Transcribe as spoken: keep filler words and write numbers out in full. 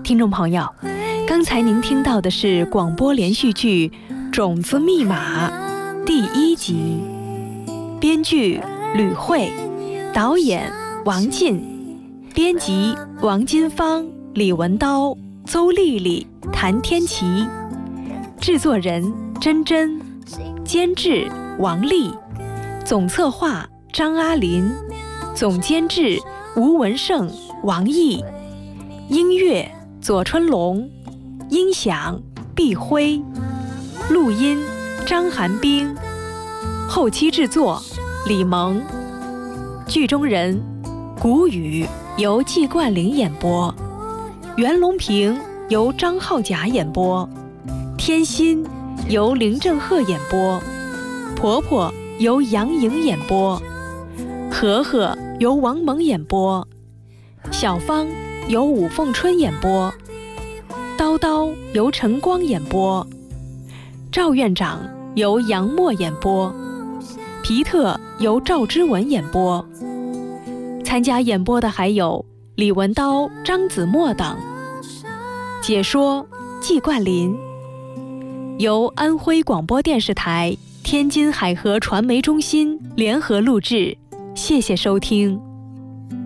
听众朋友，刚才您听到的是广播连续剧《种子密码》第一集，编剧吕慧，导演王进，编辑王金芳、李文刀、邹丽丽、谭天琪，制作人珍珍，监制王丽，总策划张阿林，总监制吴文胜、王毅，音乐左春龙，音响毕辉，录音张寒冰，后期制作李萌，剧中人谷雨由季冠霖演播，袁隆平由张浩甲演播，天心由林正赫演播，婆婆由杨颖演播，和和由王蒙演播，小芳由武凤春演播，叨叨由陈光演播，赵院长由杨默演播，皮特由赵之文演播。参加演播的还有李文刀、张子墨等。解说季冠霖，由安徽广播电视台、天津海河传媒中心联合录制，谢谢收听。